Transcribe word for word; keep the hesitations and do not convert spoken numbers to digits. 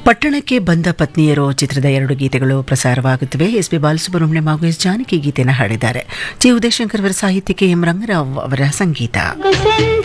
ಪಟ್ಟಣಕ್ಕೆ ಬಂದ ಪತ್ನಿಯರು ಚಿತ್ರದ ಎರಡು ಗೀತೆಗಳು ಪ್ರಸಾರವಾಗುತ್ತವೆ. ಎಸ್ ಪಿ ಬಾಲಸುಬ್ರಹ್ಮಣ್ಯಂ ಹಾಗೂ ಎಸ್ ಜಾನಕಿ ಗೀತೆಯನ್ನು ಹಾಡಿದ್ದಾರೆ. ಜಿ ಉದಯಶಂಕರ್ ಅವರ ಸಾಹಿತ್ಯಕ್ಕೆ ಎಂ ರಂಗರಾವ್ ಅವರ ಸಂಗೀತ.